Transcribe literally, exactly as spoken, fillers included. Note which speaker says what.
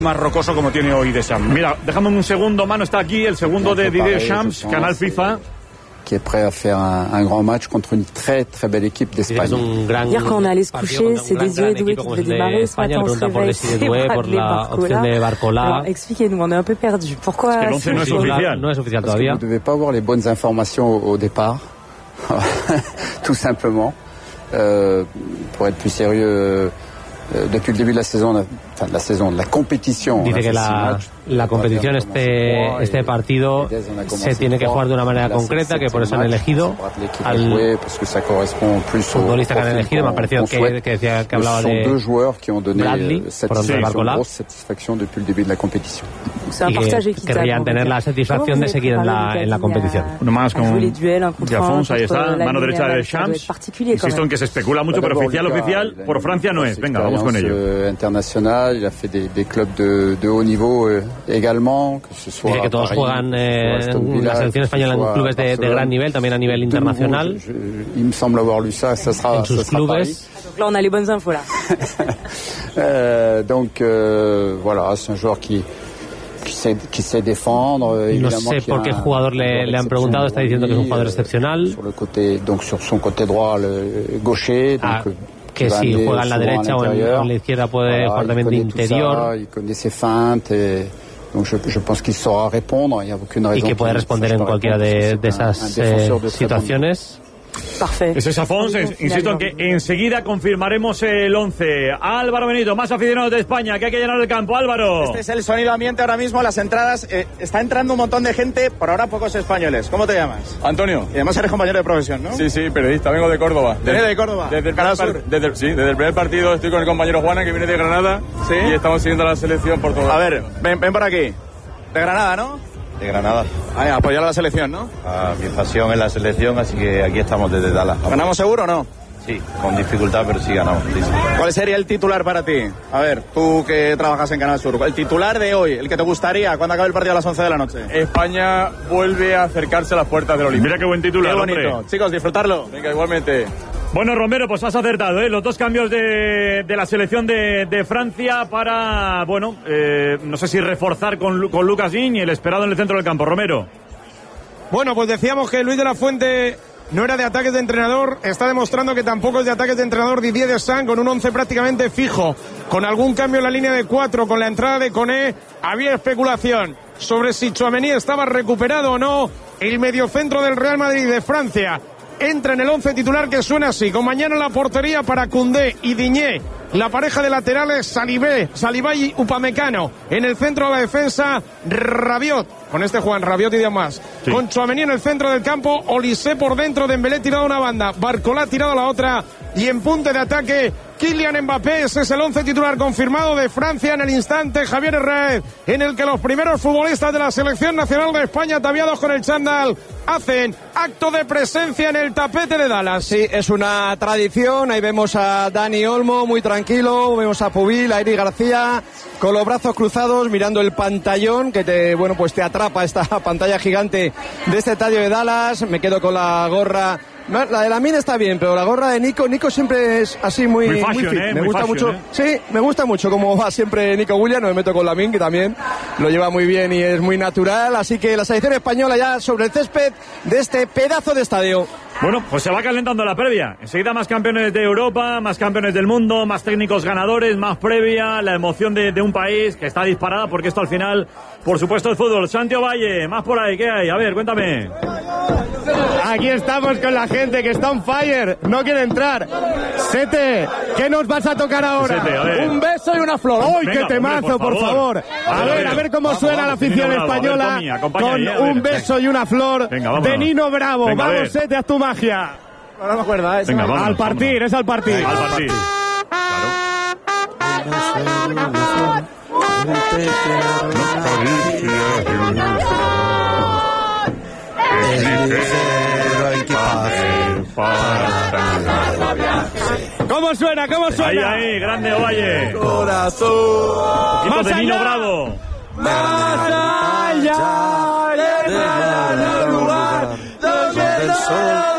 Speaker 1: más rocoso como tiene hoy Deschamps. Mira, dejamos un segundo, mano, está aquí, el segundo de Didier Deschamps, canal FIFA.
Speaker 2: Qui est prêt à faire un, un grand match contre une très très belle équipe d'Espagne.
Speaker 3: Hier quand on allait se coucher, c'est Désiré Doué qui devait démarrer. Ce matin on se réveille, c'est Bradley Barcola. Alors expliquez-nous, on est un peu perdu. Pourquoi
Speaker 1: es que l'once no es oficial,
Speaker 4: no es oficial
Speaker 2: Parce
Speaker 4: todavía.
Speaker 2: que vous ne devez pas avoir les bonnes informations au, au départ, tout simplement. Euh, pour être plus sérieux, euh, depuis le début de la saison, enfin de la saison, de la compétition.
Speaker 4: Dice que la, la competición, este, este partido se tiene que jugar de una manera concreta, que por eso han elegido al futbolista que han elegido. Me ha parecido que, que decía que hablaba de Bradley, por donde Barcola, y que querrían tener la satisfacción de seguir en la, en la competición.
Speaker 1: Uno más con Diafons, ahí está, mano derecha de Deschamps. Insisto en que se especula mucho, pero oficial, oficial, por Francia no es. Venga, vamos con ello.
Speaker 2: Internacional, il a fait des, des clubs de, de haut niveau euh, également, que ce soit.
Speaker 4: Dice que todos juegan eh, en la selección española en clubes de, de gran nivel, también a nivel internacional.
Speaker 2: Je, je, il me semble avoir lu ça, ça sera,
Speaker 4: en sus
Speaker 2: ça sera
Speaker 4: clubes.
Speaker 3: Donc là, on a les bonnes infos là.
Speaker 2: euh, donc euh, voilà, c'est un joueur qui. Qui sait, qui sait défendre,
Speaker 4: no sé por qué jugador le, le han preguntado, está diciendo que es un jugador excepcional.
Speaker 2: Sur le côté, donc sur son côté droit, le gaucher, donc,
Speaker 4: ah, que si juega en la derecha o en, en la izquierda puede jugar también de interior.
Speaker 2: Il connaît ses feintes et donc je, je pense qu'il saura répondre. Il y a aucune raison.
Speaker 4: Y que puede responder en cualquiera de, de esas eh, situaciones.
Speaker 3: Parfait.
Speaker 1: Ese es Afons, insisto en que enseguida confirmaremos el once. Álvaro Benito, más aficionados de España, que hay que llenar el campo. Álvaro.
Speaker 5: Este es el sonido ambiente ahora mismo, las entradas. Eh, está entrando un montón de gente, por ahora pocos españoles. ¿Cómo te llamas?
Speaker 6: Antonio.
Speaker 5: Y además eres compañero de profesión, ¿no?
Speaker 6: Sí, sí, periodista, vengo de Córdoba.
Speaker 5: ¿Desde de Córdoba?
Speaker 6: Desde el, primer par- desde, sí, desde el primer partido estoy con el compañero Juana, que viene de Granada.
Speaker 5: Sí.
Speaker 6: Y estamos siguiendo la selección por todo.
Speaker 5: A ver, ven, ven por aquí. De Granada, ¿no?
Speaker 7: De Granada.
Speaker 5: Ay, apoyar a la selección, ¿no?
Speaker 7: A mi pasión es la selección, así que aquí estamos desde Dallas.
Speaker 5: ¿Ganamos seguro o no?
Speaker 7: Sí, con dificultad, pero sí ganamos. Sí, sí.
Speaker 5: ¿Cuál sería el titular para ti? A ver, tú que trabajas en Canal Sur, el titular de hoy, el que te gustaría cuando acabe el partido a las once de la noche.
Speaker 6: España vuelve a acercarse a las puertas del Olímpico.
Speaker 1: Mira qué buen titular,
Speaker 5: qué bonito.
Speaker 1: hombre.
Speaker 5: Chicos, disfrutarlo.
Speaker 6: Venga, igualmente.
Speaker 1: Bueno, Romero, pues has acertado, ¿eh? Los dos cambios de, de la selección de, de Francia para, bueno, eh, no sé si reforzar con, con Lucas Digne y el esperado en el centro del campo. Romero.
Speaker 8: Bueno, pues decíamos que Luis de la Fuente no era de ataques de entrenador, está demostrando que tampoco es de ataques de entrenador Didier Deschamps, con un once prácticamente fijo, con algún cambio en la línea de cuatro, con la entrada de Koné. Había especulación sobre si Tchouaméni estaba recuperado o no. El mediocentro del Real Madrid de Francia entra en el once titular, que suena así, con mañana la portería para Koundé y Digne, la pareja de laterales Salibé, Saliba y Upamecano, en el centro de la defensa Rabiot, con este Juan Rabiot y demás, sí. Con Tchouaméni en el centro del campo, Olise por dentro, Dembélé tirado a una banda, Barcola tirado a la otra, y en punta de ataque Kylian Mbappé. Ese es el once titular confirmado de Francia en el instante, Javier Herrera, en el que los primeros futbolistas de la selección nacional de España, ataviados con el chándal, hacen acto de presencia en el tapete de Dallas.
Speaker 9: Sí, es una tradición. Ahí vemos a Dani Olmo muy tranquilo, vemos a Pubil, a Eric García con los brazos cruzados mirando el pantallón que te, bueno, pues te atrapa esta pantalla gigante de este estadio de Dallas. Me quedo con la gorra. La de Lamine está bien, pero la gorra de Nico, Nico siempre es así muy,
Speaker 1: muy, fashion,
Speaker 9: muy fit.
Speaker 1: Eh,
Speaker 9: me
Speaker 1: muy
Speaker 9: gusta
Speaker 1: fashion,
Speaker 9: mucho,
Speaker 1: eh.
Speaker 9: sí, me gusta mucho cómo va siempre Nico Williams. No me meto con Lamine, que también lo lleva muy bien y es muy natural. Así que la selección española ya sobre el césped de este pedazo de estadio.
Speaker 1: Bueno, pues se va calentando la previa. Enseguida más campeones de Europa, más campeones del mundo, más técnicos ganadores, más previa, la emoción de, de un país que está disparada, porque esto al final, por supuesto, es fútbol. Santi Ovalle, más por ahí, ¿qué hay? A ver, cuéntame.
Speaker 8: Aquí estamos con la gente que está on fire, no quiere entrar. Sete, ¿qué nos vas a tocar ahora?
Speaker 1: Sete, a ver.
Speaker 8: Un beso y una flor. ¡Uy,
Speaker 1: Venga,
Speaker 8: qué temazo,
Speaker 1: hombre, por
Speaker 8: por favor!
Speaker 1: favor.
Speaker 8: A, a ver, a ver cómo vamos, suena vamos, la afición
Speaker 1: Nino
Speaker 8: española.
Speaker 1: Bravo, ver, Tommy,
Speaker 8: con
Speaker 1: ahí, a
Speaker 8: un
Speaker 1: ver.
Speaker 8: beso y una flor.
Speaker 1: Venga,
Speaker 8: de Nino Bravo.
Speaker 1: Venga,
Speaker 8: vamos, Sete, haz tu magia.
Speaker 5: No me acuerdo, ¿eh?
Speaker 1: Venga, vámonos,
Speaker 8: al partir,
Speaker 1: vámonos.
Speaker 8: es al partir.
Speaker 1: Venga, al partir.
Speaker 8: ¿Cómo suena? ¿Cómo suena?
Speaker 1: Ahí, ahí, grande Ovalle.
Speaker 5: Corazón.
Speaker 1: Un poquito de Nino
Speaker 8: allá.
Speaker 1: Bravo.
Speaker 8: Más allá del lugar donde el sol